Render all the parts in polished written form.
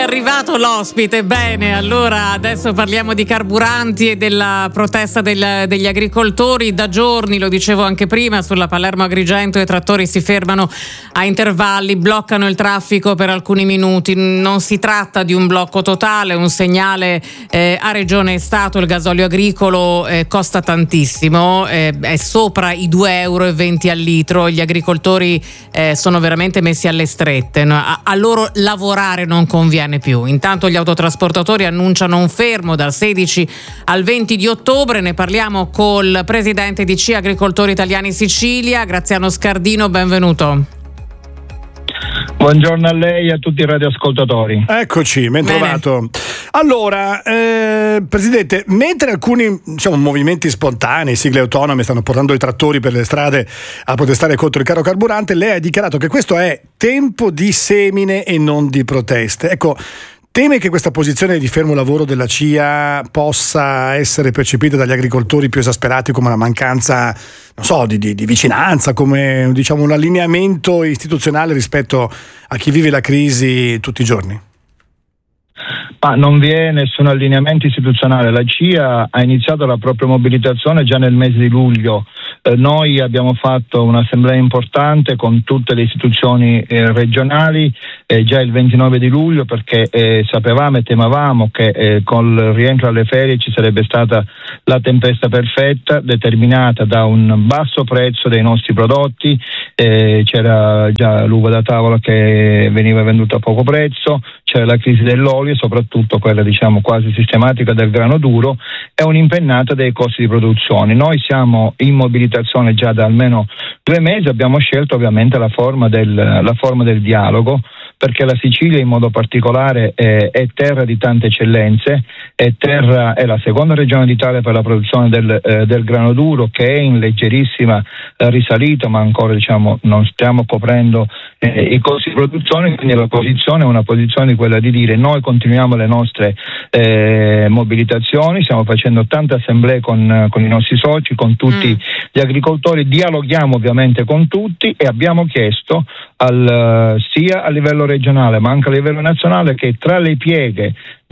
arrivato l'ospite. Bene, allora adesso parliamo di carburanti e della protesta degli agricoltori. Da giorni, lo dicevo anche prima, sulla Palermo-Agrigento i trattori si fermano a intervalli, bloccano il traffico per alcuni minuti. Non si tratta di un blocco totale, un segnale a Regione e Stato. Il gasolio agricolo costa tantissimo, è sopra i 2,20 euro al litro. Gli agricoltori sono veramente messi alle strette, no? A loro lavorare non conviene più. Intanto gli autotrasportatori annunciano un fermo dal 16 al 20 di ottobre. Ne parliamo col presidente di C Agricoltori Italiani Sicilia, Graziano Scardino. Benvenuto. Buongiorno a lei e a tutti i radioascoltatori. Eccoci, ben trovato. Allora, Presidente, mentre alcuni movimenti spontanei, sigle autonome stanno portando i trattori per le strade a protestare contro il caro carburante, lei ha dichiarato che questo è tempo di semine e non di proteste. Ecco, teme che questa posizione di fermo lavoro della CIA possa essere percepita dagli agricoltori più esasperati come una mancanza, di vicinanza, come un allineamento istituzionale rispetto a chi vive la crisi tutti i giorni? Ma non vi è nessun allineamento istituzionale. La CIA ha iniziato la propria mobilitazione già nel mese di luglio. Noi abbiamo fatto un'assemblea importante con tutte le istituzioni regionali già il 29 di luglio perché sapevamo e temavamo che col rientro alle ferie ci sarebbe stata la tempesta perfetta determinata da un basso prezzo dei nostri prodotti, c'era già l'uva da tavola che veniva venduta a poco prezzo, c'era la crisi dell'olio e soprattutto quella quasi sistematica del grano duro e un'impennata dei costi di produzione. Noi siamo in mobilitazione già da almeno 2 mesi, abbiamo scelto ovviamente la forma del dialogo, perché la Sicilia in modo particolare è terra di tante eccellenze, è la seconda regione d'Italia per la produzione del grano duro, che è in leggerissima risalita, ma ancora non stiamo coprendo i costi di produzione, quindi la posizione è una posizione di quella di dire noi continuiamo le nostre mobilitazioni, stiamo facendo tante assemblee con i nostri soci, con tutti gli agricoltori, dialoghiamo ovviamente con tutti e abbiamo chiesto sia a livello regionale ma anche a livello nazionale che tra le pieghe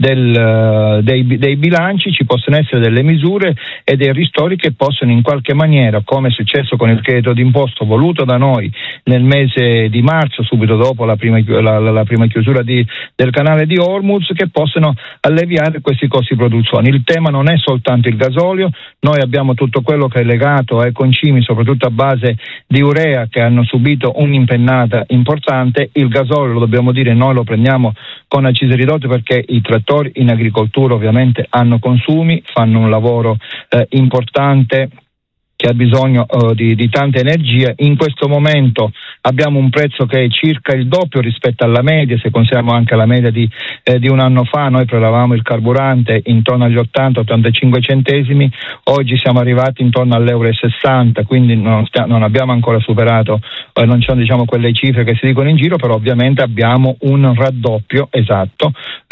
dei bilanci ci possono essere delle misure e dei ristori che possono in qualche maniera, come è successo con il credito d'imposto voluto da noi nel mese di marzo, subito dopo la prima chiusura del canale di Hormuz, che possono alleviare questi costi di produzione. Il tema non è soltanto il gasolio, noi abbiamo tutto quello che è legato ai concimi, soprattutto a base di urea, che hanno subito un'impennata importante. Il gasolio, lo dobbiamo dire, noi lo prendiamo con accise ridotte perché i trattori in agricoltura ovviamente hanno consumi, fanno un lavoro importante che ha bisogno di tanta energia. In questo momento abbiamo un prezzo che è circa il doppio rispetto alla media, se consideriamo anche la media di un anno fa. Noi prelevavamo il carburante intorno agli 80-85 centesimi, oggi siamo arrivati intorno all'1,60 €, quindi non abbiamo ancora superato, non ci sono quelle cifre che si dicono in giro, però ovviamente abbiamo un raddoppio esatto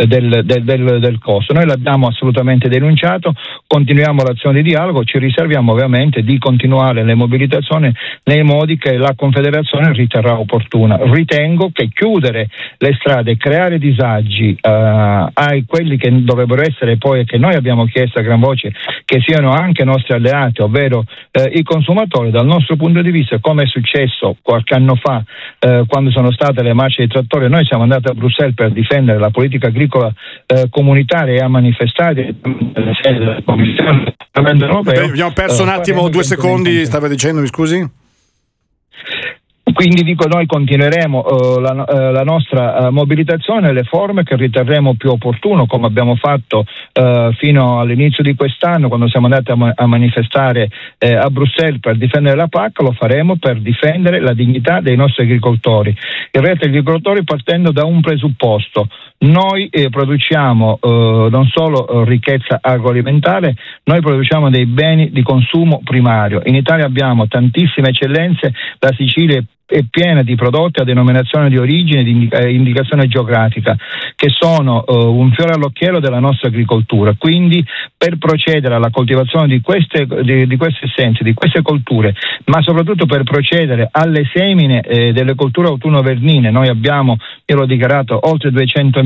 del costo. Noi l'abbiamo assolutamente denunciato, continuiamo l'azione di dialogo, ci riserviamo ovviamente di continuare le mobilitazioni nei modi che la Confederazione riterrà opportuna. Ritengo che chiudere le strade e creare disagi ai quelli che dovrebbero essere poi, e che noi abbiamo chiesto a gran voce, che siano anche nostri alleati, ovvero i consumatori, dal nostro punto di vista, come è successo qualche anno fa quando sono state le marce dei trattori, noi siamo andati a Bruxelles per difendere la politica agricola comunitaria e a manifestare nelle sedi della Commissione europea. Abbiamo perso un attimo 2 secondi, stava dicendo, mi scusi? Quindi dico, noi continueremo la nostra mobilitazione nelle forme che riterremo più opportuno, come abbiamo fatto fino all'inizio di quest'anno, quando siamo andati a manifestare a Bruxelles per difendere la PAC. Lo faremo per difendere la dignità dei nostri agricoltori. In realtà gli agricoltori, partendo da un presupposto: noi produciamo non solo ricchezza agroalimentare, noi produciamo dei beni di consumo primario. In Italia abbiamo tantissime eccellenze, la Sicilia è piena di prodotti a denominazione di origine, di indicazione geografica, che sono un fiore all'occhiello della nostra agricoltura. Quindi, per procedere alla coltivazione di queste essenze, di queste colture, ma soprattutto per procedere alle semine delle colture autunno-vernine, noi abbiamo, io l'ho dichiarato, oltre 200.000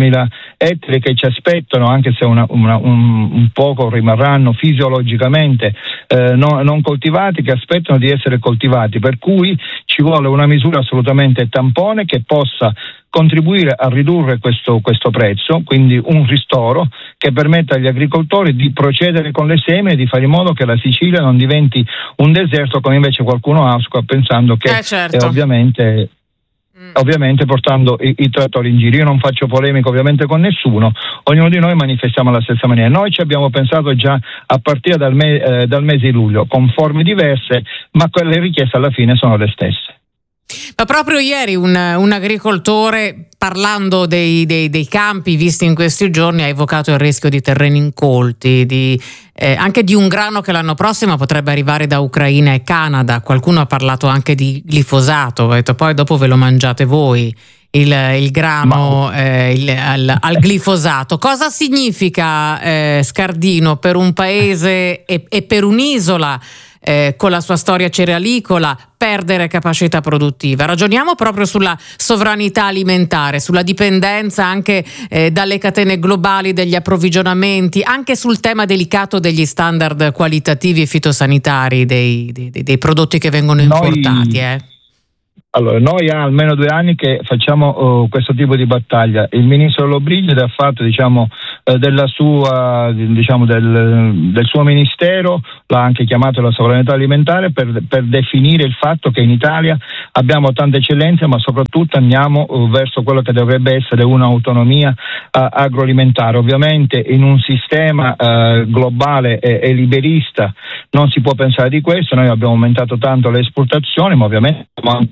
200.000 ettari che ci aspettano, anche se un poco rimarranno fisiologicamente non coltivati, che aspettano di essere coltivati, per cui ci vuole una misura assolutamente tampone che possa contribuire a ridurre questo prezzo, quindi un ristoro che permetta agli agricoltori di procedere con le semine e di fare in modo che la Sicilia non diventi un deserto, come invece qualcuno auspica, pensando che certo. ovviamente portando i trattori in giro. Io non faccio polemica ovviamente con nessuno, ognuno di noi manifestiamo alla stessa maniera. Noi ci abbiamo pensato già a partire dal mese di luglio, con forme diverse, ma quelle richieste alla fine sono le stesse. Ma proprio ieri un agricoltore, parlando dei campi visti in questi giorni, ha evocato il rischio di terreni incolti, anche di un grano che l'anno prossimo potrebbe arrivare da Ucraina e Canada. Qualcuno ha parlato anche di glifosato, ha detto poi dopo ve lo mangiate voi il grano al glifosato. Cosa significa, Scardino, per un paese e per un'isola con la sua storia cerealicola perdere capacità produttiva? Ragioniamo proprio sulla sovranità alimentare, sulla dipendenza anche dalle catene globali degli approvvigionamenti, anche sul tema delicato degli standard qualitativi e fitosanitari dei prodotti che vengono importati. Allora, noi ha almeno 2 anni che facciamo questo tipo di battaglia. Il ministro Lollobrigida ha fatto del suo ministero, l'ha anche chiamato la sovranità alimentare, per definire il fatto che in Italia abbiamo tante eccellenze, ma soprattutto andiamo verso quello che dovrebbe essere un'autonomia agroalimentare. Ovviamente in un sistema globale e liberista non si può pensare di questo. Noi abbiamo aumentato tanto le esportazioni, ma ovviamente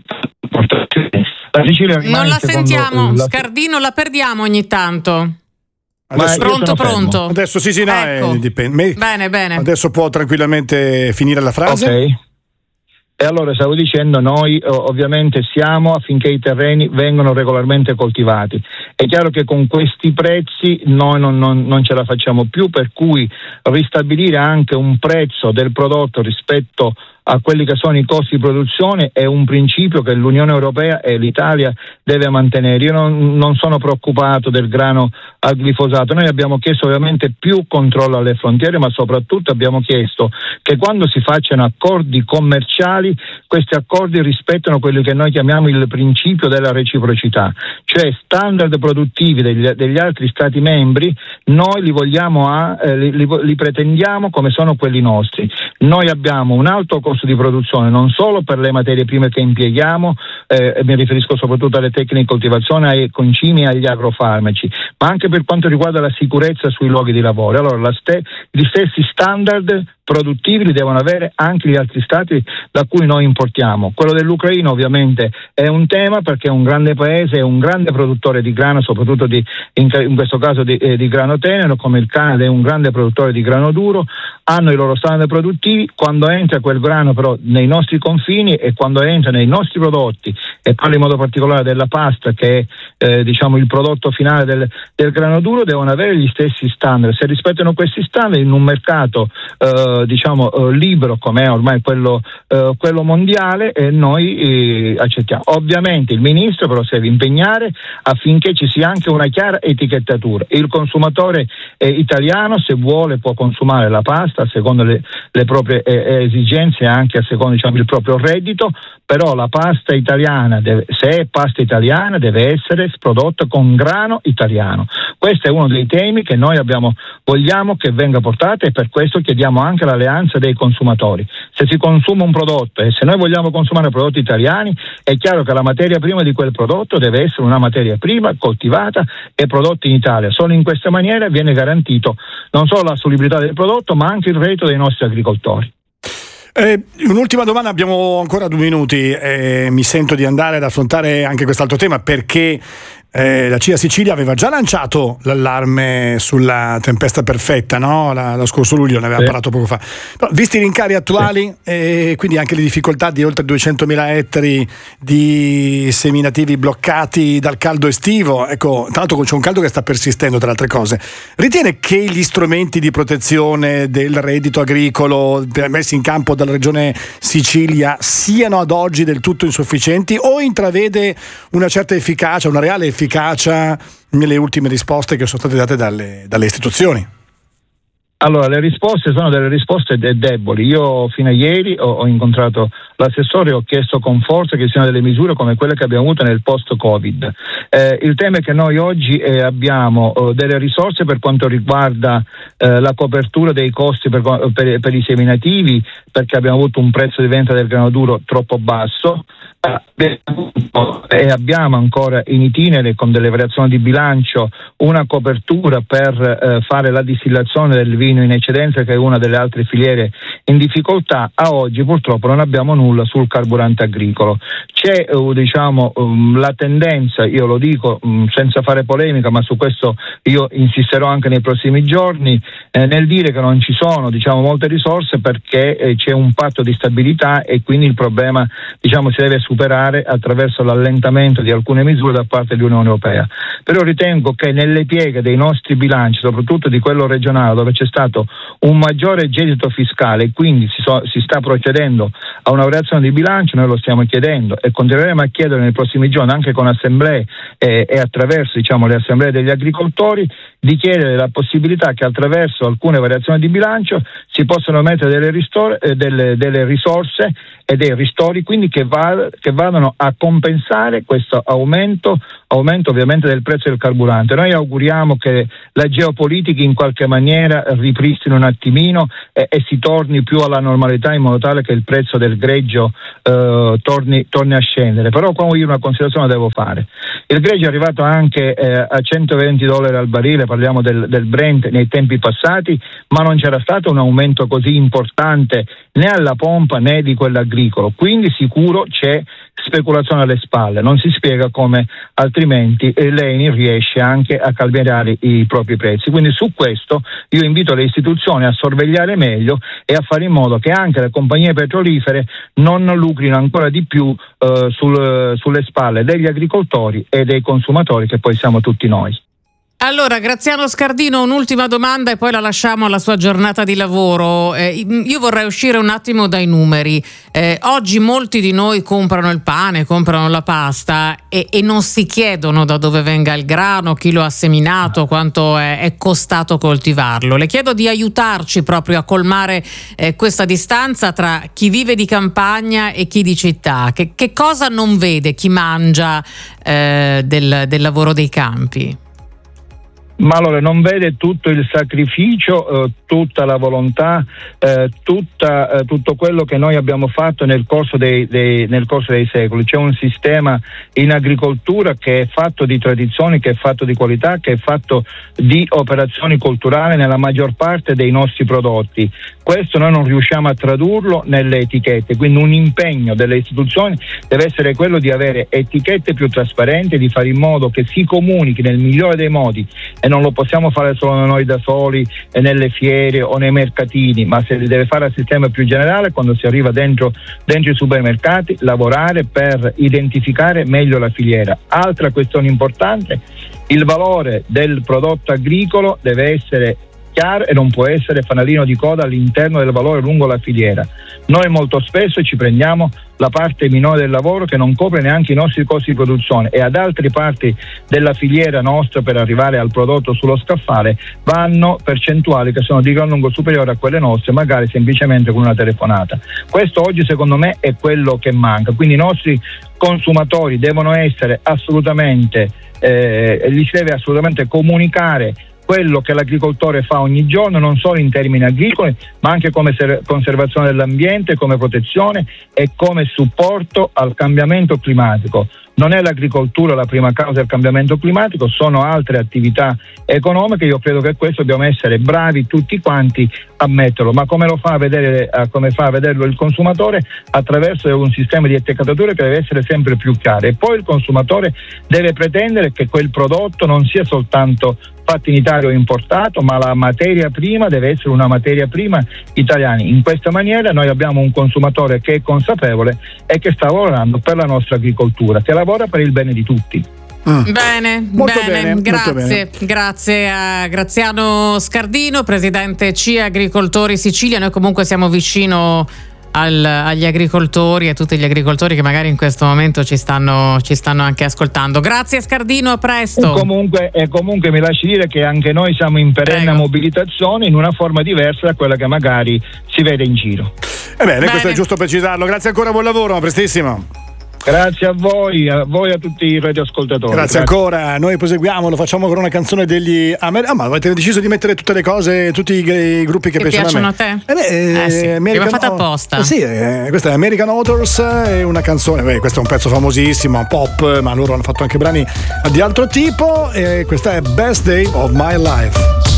la Sicilia non la sentiamo, Scardino, la perdiamo ogni tanto. Adesso, pronto. Adesso sì, ecco. Dipende. Bene. Adesso può tranquillamente finire la frase. Ok. E allora stavo dicendo, noi ovviamente siamo affinché i terreni vengano regolarmente coltivati. È chiaro che con questi prezzi noi non ce la facciamo più, per cui ristabilire anche un prezzo del prodotto rispetto a quelli che sono i costi di produzione è un principio che l'Unione Europea e l'Italia deve mantenere. Io non sono preoccupato del grano al glifosato. Noi abbiamo chiesto ovviamente più controllo alle frontiere, ma soprattutto abbiamo chiesto che quando si facciano accordi commerciali, questi accordi rispettano quello che noi chiamiamo il principio della reciprocità, cioè standard produttivi degli altri Stati membri noi li pretendiamo come sono quelli nostri. Noi abbiamo un alto costo di produzione non solo per le materie prime che impieghiamo, mi riferisco soprattutto alle tecniche di coltivazione, ai concimi e agli agrofarmaci, ma anche per quanto riguarda la sicurezza sui luoghi di lavoro. Allora gli stessi standard produttivi li devono avere anche gli altri stati da cui noi importiamo. Quello dell'Ucraina ovviamente è un tema, perché è un grande paese, è un grande produttore di grano, soprattutto in questo caso di grano tenero, come il Canada è un grande produttore di grano duro, hanno i loro standard produttivi. Quando entra quel grano però nei nostri confini e quando entra nei nostri prodotti, e parlo in modo particolare della pasta che è il prodotto finale del grano duro, devono avere gli stessi standard. Se rispettano questi standard in un mercato libero come è ormai quello mondiale, noi accettiamo. Ovviamente il ministro però si deve impegnare affinché ci sia anche una chiara etichettatura. Il consumatore italiano, se vuole, può consumare la pasta secondo le proprie esigenze, anche a secondo il proprio reddito, però la pasta italiana se è pasta italiana deve essere prodotta con grano italiano. Questo è uno dei temi che noi vogliamo che venga portato, e per questo chiediamo anche l'alleanza dei consumatori. Se si consuma un prodotto e se noi vogliamo consumare prodotti italiani, è chiaro che la materia prima di quel prodotto deve essere una materia prima coltivata e prodotta in Italia. Solo in questa maniera viene garantito non solo la solubilità del prodotto, ma anche il reddito dei nostri agricoltori. Un'ultima domanda, abbiamo ancora 2 minuti, mi sento di andare ad affrontare anche quest'altro tema, perché la CIA Sicilia aveva già lanciato l'allarme sulla tempesta perfetta, no? Lo scorso luglio, ne aveva parlato poco fa. Però, visti i rincari attuali e quindi anche le difficoltà di oltre 200.000 ettari di seminativi bloccati dal caldo estivo, ecco, tra l'altro c'è un caldo che sta persistendo, tra le altre cose, ritiene che gli strumenti di protezione del reddito agricolo messi in campo dalla regione Sicilia siano ad oggi del tutto insufficienti, o intravede una certa efficacia, una reale efficacia efficacia nelle ultime risposte che sono state date dalle istituzioni? Allora, le risposte sono delle risposte deboli. Io fino a ieri ho incontrato l'assessore e ho chiesto con forza che ci siano delle misure come quelle che abbiamo avuto nel post-Covid. Il tema è che noi oggi abbiamo delle risorse per quanto riguarda la copertura dei costi per i seminativi, perché abbiamo avuto un prezzo di vendita del grano duro troppo basso, e abbiamo ancora in itinere, con delle variazioni di bilancio, una copertura per fare la distillazione del vino in eccedenza, che è una delle altre filiere in difficoltà. A oggi purtroppo non abbiamo nulla sul carburante agricolo. C'è la tendenza, io lo dico senza fare polemica, ma su questo io insisterò anche nei prossimi giorni, nel dire che non ci sono molte risorse, perché c'è un patto di stabilità e quindi il problema si deve superare attraverso l'allentamento di alcune misure da parte dell'Unione Europea. Però ritengo che nelle pieghe dei nostri bilanci, soprattutto di quello regionale, dove c'è stato un maggiore gettito fiscale e quindi si sta procedendo a una variazione di bilancio, noi lo stiamo chiedendo e continueremo a chiedere nei prossimi giorni anche con assemblee e attraverso le assemblee degli agricoltori, di chiedere la possibilità che attraverso alcune variazioni di bilancio si possano mettere delle risorse e dei ristori, quindi che vadano a compensare questo aumento ovviamente del prezzo del carburante. Noi auguriamo che la geopolitica in qualche maniera ripristini un attimino e si torni più alla normalità, in modo tale che il prezzo del greggio torni a scendere. Però qua io una considerazione devo fare. Il greggio è arrivato anche a $120 al barile, parliamo del Brent nei tempi passati, ma non c'era stato un aumento così importante né alla pompa né di quello agricolo, quindi sicuro c'è speculazione alle spalle. Non si spiega come altrimenti l'ENI riesce anche a calmierare i propri prezzi. Quindi su questo io invito le istituzioni a sorvegliare meglio e a fare in modo che anche le compagnie petrolifere non lucrino ancora di più sulle spalle degli agricoltori e dei consumatori, che poi siamo tutti noi. Allora, Graziano Scardino, un'ultima domanda e poi la lasciamo alla sua giornata di lavoro. Io vorrei uscire un attimo dai numeri. Oggi molti di noi comprano il pane, comprano la pasta e non si chiedono da dove venga il grano, chi lo ha seminato, quanto è costato coltivarlo. Le chiedo di aiutarci proprio a colmare questa distanza tra chi vive di campagna e chi di città. Che cosa non vede chi mangia del lavoro dei campi? Ma allora non vede tutto il sacrificio, tutta la volontà, tutto quello che noi abbiamo fatto nel corso dei secoli. C'è un sistema in agricoltura che è fatto di tradizioni, che è fatto di qualità, che è fatto di operazioni culturali nella maggior parte dei nostri prodotti. Questo noi non riusciamo a tradurlo nelle etichette, quindi un impegno delle istituzioni deve essere quello di avere etichette più trasparenti, di fare in modo che si comunichi nel migliore dei modi, e non lo possiamo fare solo noi da soli nelle fiere o nei mercatini, ma se li deve fare al sistema più generale quando si arriva dentro i supermercati, lavorare per identificare meglio la filiera. Altra questione importante, il valore del prodotto agricolo deve essere chiaro e non può essere fanalino di coda all'interno del valore lungo la filiera. Noi molto spesso ci prendiamo la parte minore del lavoro che non copre neanche i nostri costi di produzione, e ad altre parti della filiera nostra per arrivare al prodotto sullo scaffale vanno percentuali che sono di gran lungo superiori a quelle nostre, magari semplicemente con una telefonata. Questo oggi secondo me è quello che manca, quindi i nostri consumatori devono essere assolutamente gli si deve assolutamente comunicare quello che l'agricoltore fa ogni giorno, non solo in termini agricoli, ma anche come conservazione dell'ambiente, come protezione e come supporto al cambiamento climatico. Non è l'agricoltura la prima causa del cambiamento climatico, sono altre attività economiche. Io credo che questo dobbiamo essere bravi tutti quanti a metterlo, ma come fa a vederlo il consumatore? Attraverso un sistema di etichettatura che deve essere sempre più chiaro, e poi il consumatore deve pretendere che quel prodotto non sia soltanto fatto in Italia o importato, ma la materia prima deve essere una materia prima italiana. In questa maniera noi abbiamo un consumatore che è consapevole e che sta lavorando per la nostra agricoltura, che lavora per il bene di tutti. Bene, grazie a Graziano Scardino, presidente CIA Agricoltori Sicilia. Noi comunque siamo vicino agli agricoltori e a tutti gli agricoltori che magari in questo momento ci stanno anche ascoltando. Grazie Scardino, a presto. E comunque mi lasci dire che anche noi siamo in perenne mobilitazione in una forma diversa da quella che magari si vede in giro. Bene, questo è giusto precisarlo. Grazie ancora, buon lavoro, a prestissimo. Grazie a voi e a tutti i radioascoltatori. Grazie ancora. Noi proseguiamo, lo facciamo con una canzone degli ma avete deciso di mettere tutte le cose, tutti i gruppi che piacciono a te? Sì, l'abbiamo fatta apposta. Sì, questa è American Authors, è una canzone, questo è un pezzo famosissimo, pop, ma loro hanno fatto anche brani di altro tipo, e questa è Best Day of My Life.